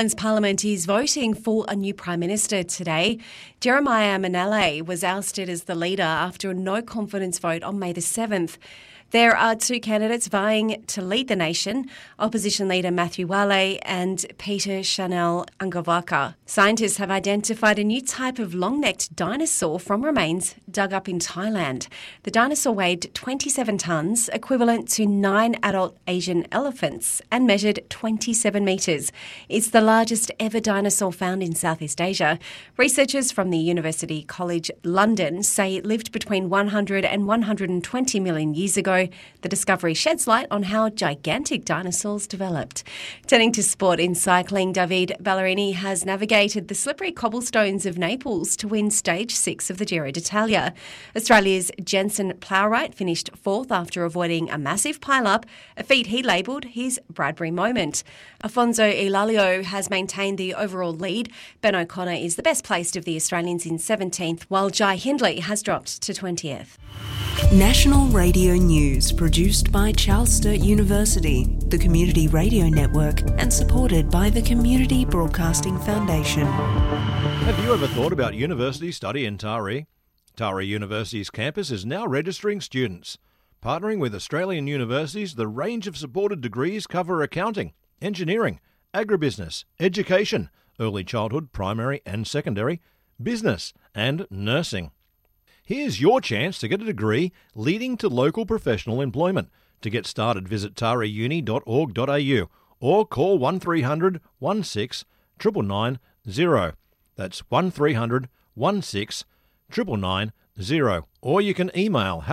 Parliament is voting for a new Prime Minister today. Jeremiah Manele was ousted as the leader after a no-confidence vote on May the 7th. There are two candidates vying to lead the nation, Opposition leader Matthew Wale and Peter Chanel Angavaka. Scientists have identified a new type of long-necked dinosaur from remains dug up in Thailand. The dinosaur weighed 27 tonnes, equivalent to 9 adult Asian elephants, and measured 27 metres. It's the largest ever dinosaur found in Southeast Asia. Researchers from the University College London say it lived between 100 and 120 million years ago. The discovery sheds light on how gigantic dinosaurs developed. Turning to sport in cycling, David Ballerini has navigated the slippery cobblestones of Naples to win stage 6 of the Giro d'Italia. Australia's Jensen Plowright finished fourth after avoiding a massive pile-up, a feat he labelled his Bradbury moment. Afonso Elalio has maintained the overall lead. Ben O'Connor is the best placed of the Australians in 17th, while Jai Hindley has dropped to 20th. National Radio News, produced by Charles Sturt University, the Community Radio Network, and supported by the Community Broadcasting Foundation. Have you ever thought about university study in Taree? Taree University's campus is now registering students. Partnering with Australian universities, the range of supported degrees cover accounting, engineering, agribusiness, education, early childhood, primary and secondary, business and nursing. Here's your chance to get a degree leading to local professional employment. To get started, visit tareeuni.org.au or call 1300 16 99990. That's 1300 16 99990. Or you can email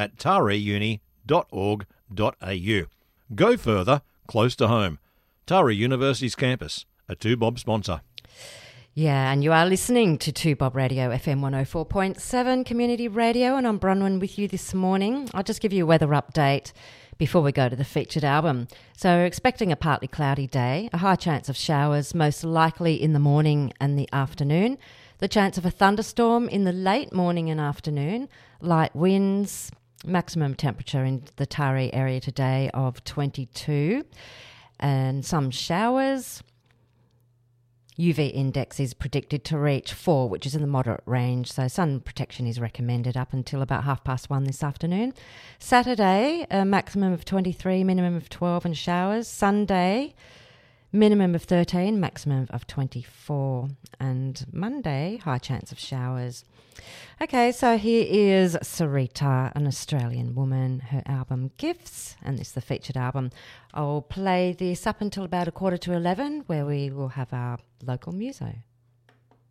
hello@tareeuni.org.au. Go further, close to home. Taree University's campus, a 2Bob sponsor. Yeah, and you are listening to 2Bob Radio, FM 104.7 Community Radio, and I'm Bronwyn with you this morning. I'll just give you a weather update before we go to the featured album. So we're expecting a partly cloudy day, a high chance of showers, most likely in the morning and the afternoon. The chance of a thunderstorm in the late morning and afternoon, light winds, maximum temperature in the Taree area today of 22, and some showers. UV index is predicted to reach 4, which is in the moderate range, so sun protection is recommended up until about 1:30 this afternoon. Saturday, a maximum of 23, minimum of 12 and showers. Sunday, minimum of 13, maximum of 24. And Monday, high chance of showers. Okay, so here is Sarita, an Australian woman, her album Gifts, and this is the featured album. I'll play this up until about 11:15, where we will have our local muso.